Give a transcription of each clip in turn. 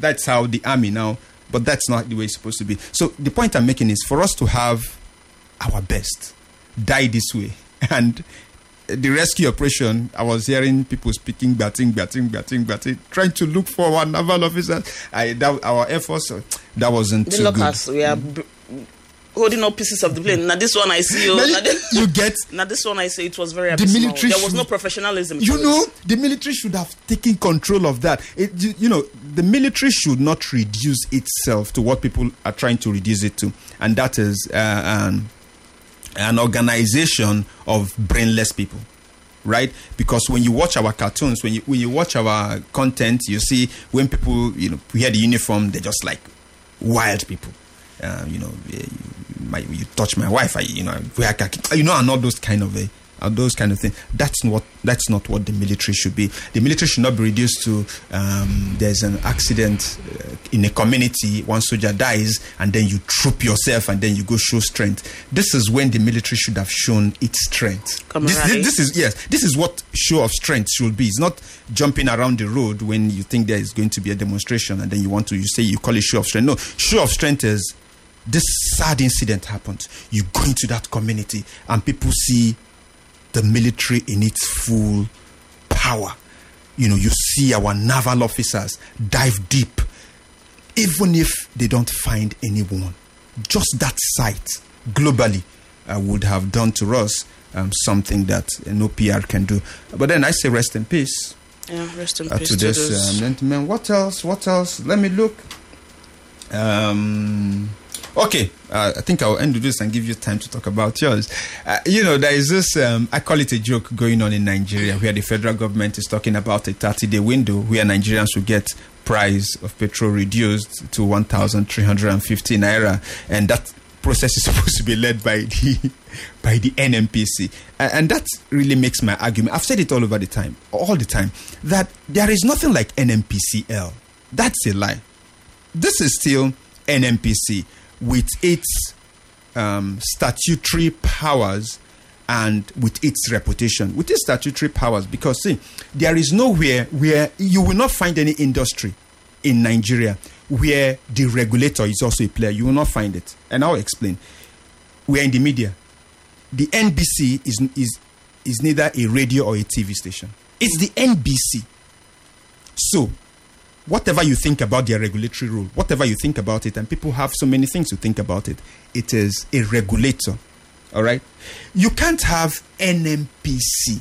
that's how the army now, but that's not the way it's supposed to be. So the point I'm making is for us to have our best, die this way. And the rescue operation, I was hearing people speaking, batting, trying to look for our naval officers. Our Air Force, that wasn't too good. Us, we are holding up pieces of the plane. Now this one I see, you get. Now this one I say it was very abysmal. There was no professionalism. The military should have taken control of that. The military should not reduce itself to what people are trying to reduce it to, and that is an organization of brainless people, right? Because when you watch our cartoons, when you watch our content, you see when people wear the uniform, they're just like wild people. You touch my wife, and all those kind of things. That's not what the military should be. The military should not be reduced to there's an accident in a community, one soldier dies, and then you troop yourself and then you go show strength. This is when the military should have shown its strength. This is what show of strength should be. It's not jumping around the road when you think there is going to be a demonstration and then you call it show of strength. No, show of strength is this sad incident happened. You go into that community and people see the military in its full power. You see our naval officers dive deep, even if they don't find anyone. Just that sight, globally, would have done to us something that no PR can do. But then I say rest in peace. Yeah, rest in peace to this gentleman. What else? Let me look. Okay, I think I'll end with this and give you time to talk about yours. There is this, I call it a joke going on in Nigeria, where the federal government is talking about a 30-day window where Nigerians will get price of petrol reduced to 1,350 naira. And that process is supposed to be led by the NNPC. And that really makes my argument. I've said it all the time, that there is nothing like NNPCL. That's a lie. This is still NNPC with its statutory powers and with its reputation. With its statutory powers, because there is nowhere where you will not find any industry in Nigeria where the regulator is also a player. You will not find it. And I'll explain. We are in the media. The NBC is neither a radio or a TV station. It's the NBC. So, whatever you think about their regulatory role, whatever you think about it, and people have so many things to think about it, it is a regulator. All right? You can't have NNPC,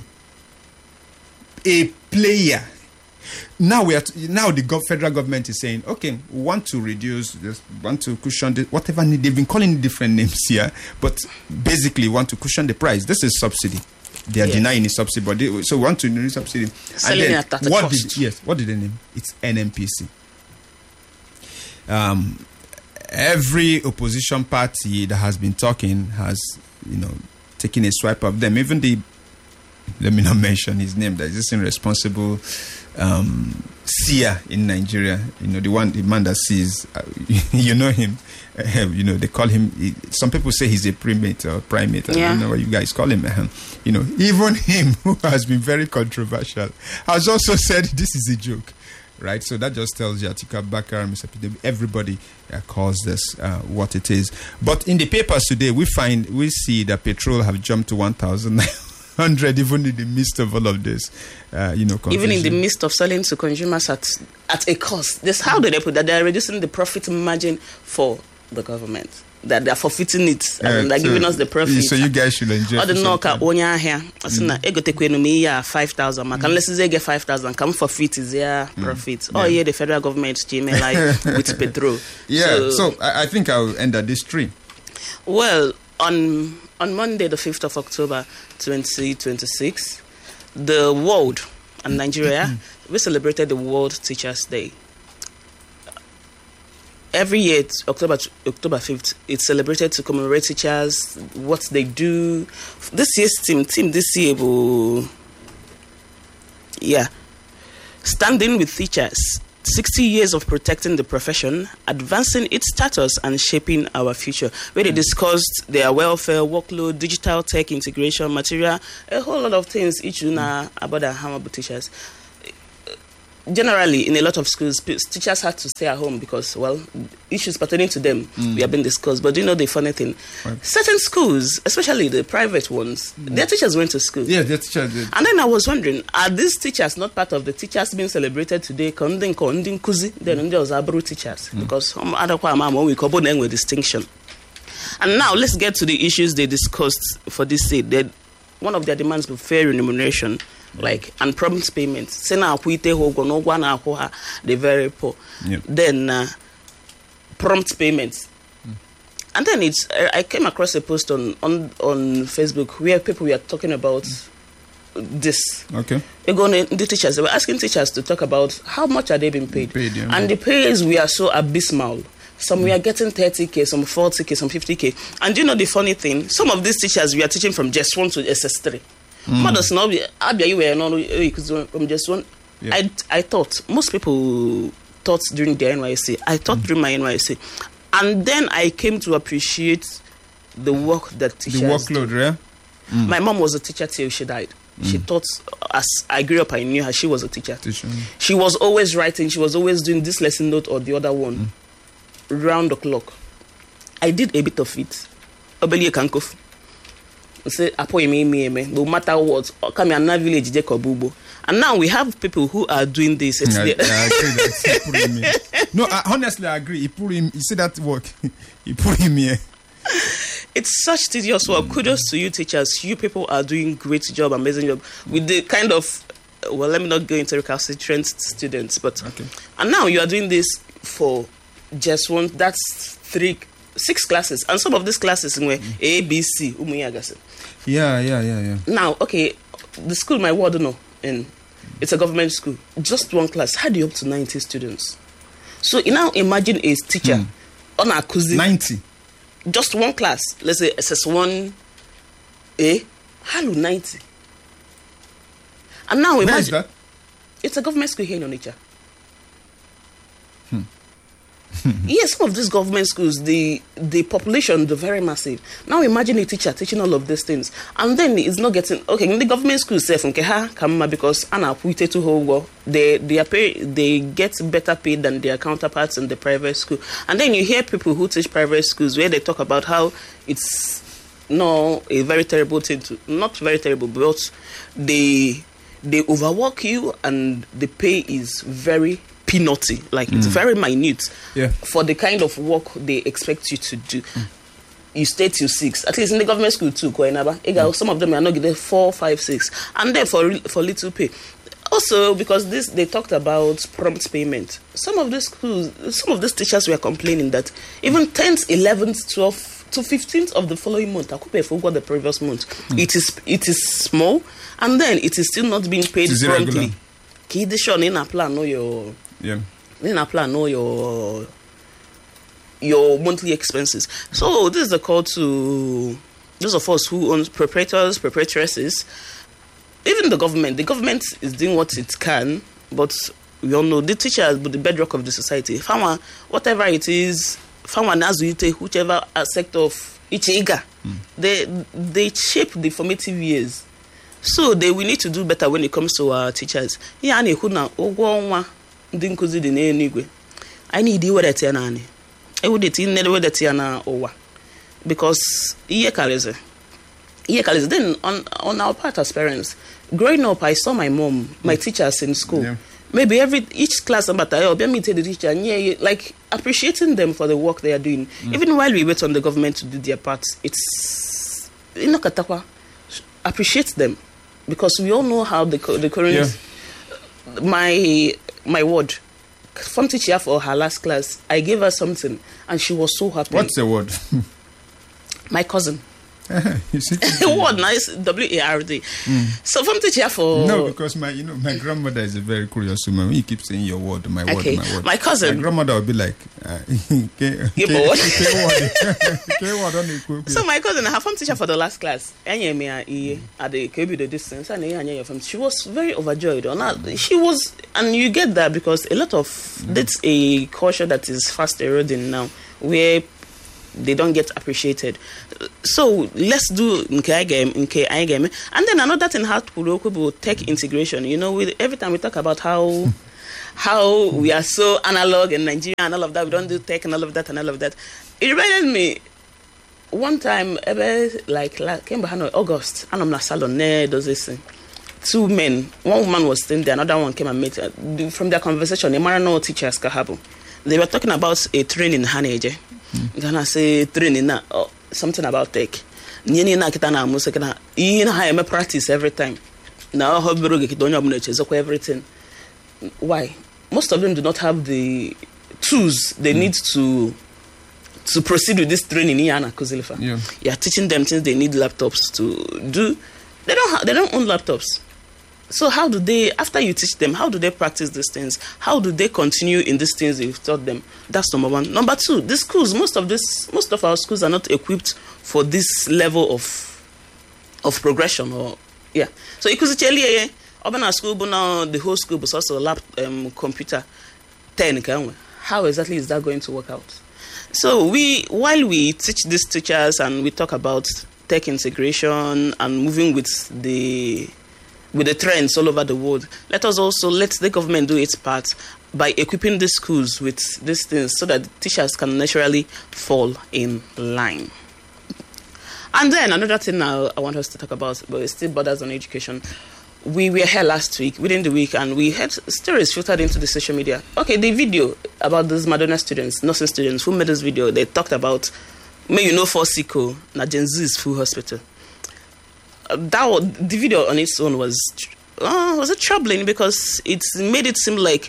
a player. Now the federal government is saying, okay, we want to reduce, want to cushion this, whatever. They've been calling it different names here, but basically want to cushion the price. This is subsidy. They are denying the subsidy, but so want to reduce subsidy. Selling and then at that cost. What did they name? It's NNPC. Every opposition party that has been talking has, taken a swipe of them. Even let me not mention his name. There is this irresponsible seer in Nigeria. The man that sees. You know him. They call him. Some people say he's a primate. I don't know what you guys call him. Even him, who has been very controversial, has also said this is a joke. Right, so that just tells you, Atiku Abubakar, Mr. P. everybody calls this what it is. But in the papers today, we see that petrol have jumped to 1,900, even in the midst of all of this. Even in the midst of selling to consumers at a cost. How do they put that? They are reducing the profit margin for the government. That they are forfeiting it and they're giving us the profit. So you guys should enjoy. I don't know. Onya here. Ego take me 5,000. Unless they get 5,000, come forfeit is their profit. Oh yeah, the federal government like with petrol. Yeah. So I think I'll end at this tree. Well, on Monday, the 5th of October, 2026, the world and Nigeria we celebrated the World Teachers' Day. Every year, October 5th, it's celebrated to commemorate teachers, what they do. This year's team this year will, standing with teachers, 60 years of protecting the profession, advancing its status and shaping our future. Where they discussed their welfare, workload, digital tech integration, material, a whole lot of things each about our Hamabo teachers. generally, in a lot of schools, teachers had to stay at home because, well, issues pertaining to them we have been discussed. But you know the funny thing? Right. Certain schools, especially the private ones, their teachers went to school. Yeah, their teachers did. And then I was wondering, are these teachers not part of the teachers being celebrated today? Then there was Abru teachers. Because we cover with distinction. And now let's get to the issues they discussed for this state. One of their demands was fair remuneration. And prompt payment. They're very poor. Yep. Then prompt payments. And then I came across a post on Facebook where people were talking about this. Okay. The teachers, they were asking teachers to talk about how much are they being paid. And the pays we are so abysmal. Some we are getting 30K, some 40K, some 50K. And you know the funny thing? Some of these teachers we are teaching from just 1 to SS3. Mothers now, from just one. Yeah. I thought most people taught during their NYSC. I taught during my NYSC, and then I came to appreciate the work that teachers. The workload, do. Yeah. My mom was a teacher till she died. She taught. As I grew up, I knew her. She was a teacher. She was always writing. She was always doing this lesson note or the other one, round the clock. I did a bit of it. Obelie Kankof. Say no matter what, come in a village and now we have people who are doing this. No, honestly, I agree. You see that work? You put him here. It's such tedious work. Kudos to you, teachers. You people are doing great job, amazing job with the kind of. Well, let me not go into recalcitrant students, but okay. And now you are doing this for just one. That's 6 classes, and some of these classes were A, B, C. Yeah. Now, okay, the school my ward in, it's a government school. Just one class had you up to 90 students. So you now imagine a teacher on a cousin 90. Just one class. Let's say SS1 A, hello 90. And now imagine. Where is that? It's a government school here in Onitsha. Yes, some of these government schools, the population, they're very massive. Now imagine a teacher teaching all of these things, and then it's not getting okay. In the government schools, because they get better paid than their counterparts in the private school. And then you hear people who teach private schools where they talk about how it's a very terrible thing not very terrible, but they overwork you and the pay is very peanutty, it's very minute for the kind of work they expect you to do. You stay till 6, at least in the government school too. Some of them are not getting 4, 5, 6, and then for little pay. Also, because they talked about prompt payment. Some of these teachers were complaining that even 10th, 11th, 12th to 15th of the following month, I could forgot the previous month. It is small, and then it is still not being paid promptly. In a plan, your monthly expenses. So this is a call to those of us who own proprietors, proprietresses, even the government. The government is doing what it can, but we all know the teacher is the bedrock of the society. Farmer, whatever it is, farmer nazuite, whichever sector of each ega, they shape the formative years. So we need to do better when it comes to our teachers. I need because then on our part as parents, growing up, I saw my mom, my teachers in school. Yeah. Maybe each class the teacher and appreciating them for the work they are doing. Even while we wait on the government to do their parts, it's appreciate them. Because we all know how the current my ward form teacher for her last class, I gave her something and she was so happy. What's the word? My cousin. Word nice WARD. So form teacher for because my grandmother is a very curious woman. You keep saying your word, my word, my word. My cousin. My grandmother would be like, so my cousin, her form teacher for the last class, at the KB the distance, and she was very overjoyed. She was, and you get that because a lot of that's a culture that is fast eroding now, where they don't get appreciated. So let's do NKI game. And then another thing, how to tech integration. Every time we talk about how how we are so analog in Nigeria and all of that. We don't do tech and all of that and all of that. It reminded me one time, like came behind August, and I'm na salon does this thing. Two men, one woman was sitting there, another one came and met her. From their conversation, they might know teachers kahabu. They were talking about a training in Haneje. Then I say training na something about tech. Nyeni na kita na musa kana. Ina ha practice every time. Now how biro get don't have everything. Why? Most of them do not have the tools they need to proceed with this training. Yeah. You're teaching them things they need laptops to do. They don't own laptops. So how do they, after you teach them, how do they practice these things? How do they continue in these things you've taught them? That's number one. Number two, the schools, most of our schools are not equipped for this level of progression. So you could tell you, urban school, but now the whole school was also computer 10. How exactly is that going to work out? So while we teach these teachers and we talk about tech integration and moving with the trends all over the world, let the government do its part by equipping the schools with these things so that the teachers can naturally fall in line. And then another thing now I want us to talk about, but it still borders on education. We were here last week, within the week, and we had stories filtered into the social media. Okay, the video about those Madonna students, nursing students who made this video, they talked about, for Siko, na Gen Z's full hospital. The video on its own was it troubling because it made it seem like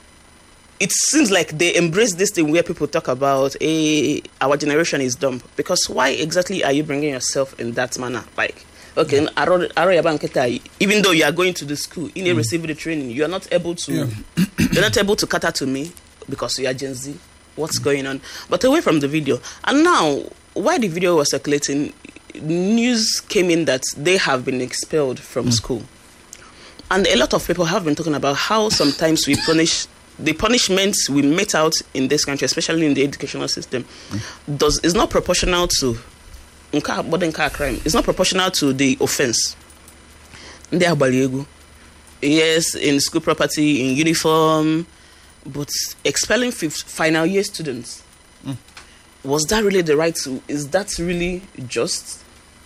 they embrace this thing where people talk about our generation is dumb. Because why exactly are you bringing yourself in that manner? Like, okay, even though you are going to the school, in receiving the training, you are not able to you're not able to cater to me because you are Gen Z. What's going on? But away from the video. And now, while the video was circulating, news came in that they have been expelled from school. And a lot of people have been talking about how sometimes we punish, the punishments we mete out in this country, especially in the educational system, is not proportional to crime. It's not proportional to the offense. Yes, in school property, in uniform, but expelling final year students, was that really the right to? Is that really just?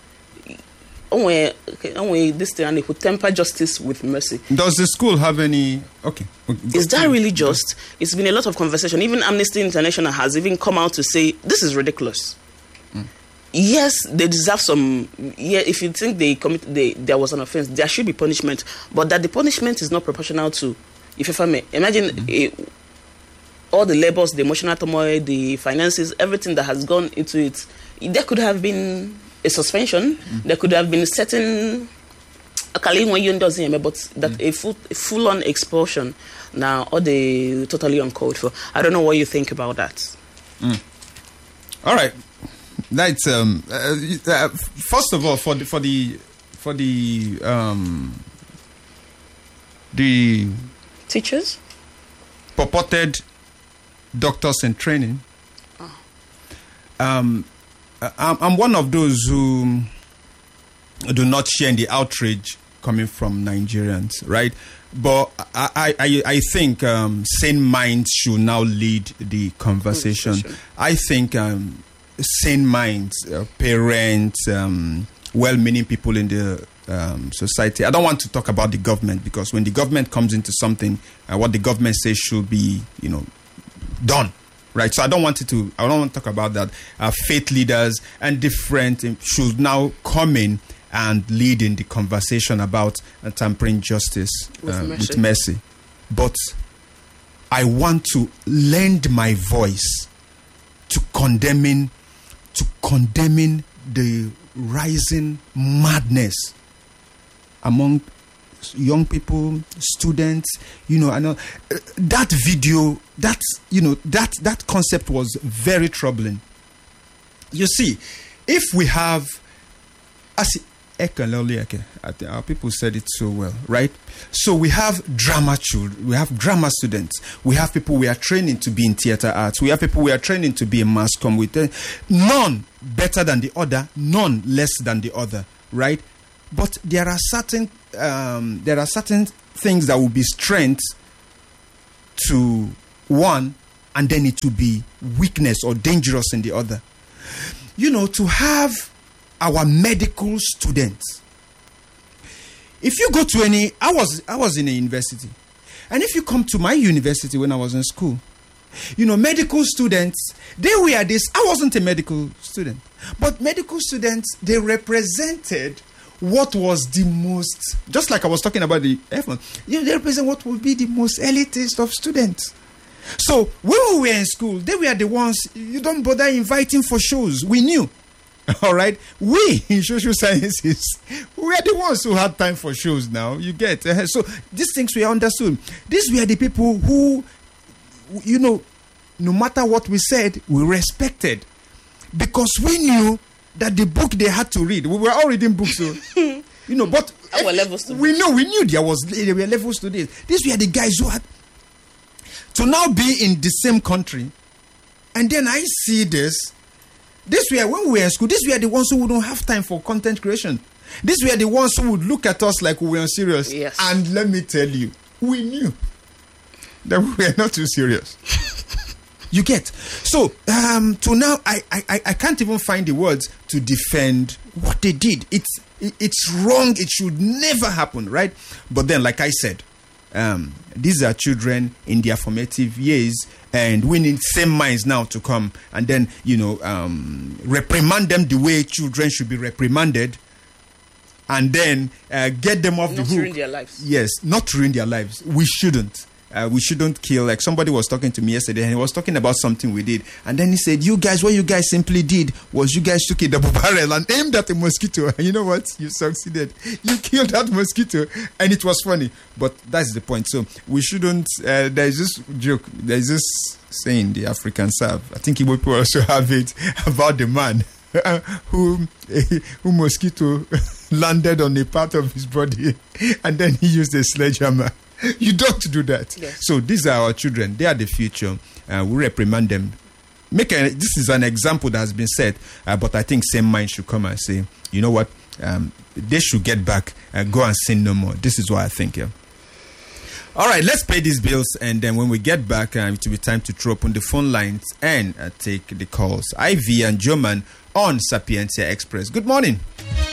This thing, and they could temper justice with mercy. Does the school have any? Okay. Is that really just? It's been a lot of conversation. Even Amnesty International has even come out to say this is ridiculous. Yes, they deserve some. Yeah, if you think there was an offense, there should be punishment, but that the punishment is not proportional to. If I may imagine all the labors, the emotional turmoil, the finances, everything that has gone into it, there could have been a suspension. There could have been a certain, but that a full-on expulsion now, or the totally uncalled for. I don't know what you think about that. All right, that's first of all for the teachers, purported doctors in training. I'm one of those who do not share in the outrage coming from Nigerians, right? But I think sane minds should now lead the conversation. I think sane minds, parents, well-meaning people in the society. I don't want to talk about the government, because when the government comes into something, what the government says should be, done. Right, so I don't want to talk about that. Faith leaders and different should now come in and lead in the conversation about tampering justice with mercy. But I want to lend my voice to condemning the rising madness among young people, students. I know that video, that concept was very troubling. You see, if we have, our people said it so well, right? So we have drama children, we have drama students, we have people we are training to be in theater arts, we have people we are training to be in mass comm. None better than the other, none less than the other, right? But there are certain things that will be strengths to one and then it will be weakness or dangerous in the other. To have our medical students. If you go to any, I was in a university, and if you come to my university when I was in school, medical students, they were this. I wasn't a medical student, but medical students, they represented what was the most, just like I was talking about the F1, they represent what would be the most elitist of students. So when we were in school, they were the ones you don't bother inviting for shows. We knew. All right. We in social sciences, we are the ones who had time for shows now. You get. So these things we understood. These were the people who, no matter what we said, we respected. Because we knew that the book they had to read. We were all reading books. So, but our level students. We knew there were level students. These were the guys who had to now be in the same country. And then I see this. This were, when we were in school, these were the ones who wouldn't have time for content creation. These were the ones who would look at us like we were serious. Yes. And let me tell you, we knew that we were not too serious. You get. So, to now, I can't even find the words to defend what they did. It's wrong. It should never happen, right? But then, like I said, these are children in their formative years, and we need same minds now to come and then, reprimand them the way children should be reprimanded, and then get them off the hook. Not ruin their lives. Yes, not ruin their lives. We shouldn't. We shouldn't kill. Like somebody was talking to me yesterday, and he was talking about something we did, and then he said, "You guys, what you guys simply did was you guys took a double barrel and aimed at a mosquito. And you know what? You succeeded. You killed that mosquito, and it was funny." But that's the point. So we shouldn't. There's this joke. There's this saying the Africans have. I think Igbo people also have it about the man who mosquito landed on a part of his body, and then he used a sledgehammer. You don't do that. Yes. So these are our children. They are the future. We reprimand them. This is an example that has been set, but I think same mind should come and say, you know what? They should get back and go and sin no more. This is what I think. Yeah. All right, let's pay these bills, and then when we get back, it will be time to throw open the phone lines and take the calls. Ivy and Joman on Sapientia Express. Good morning.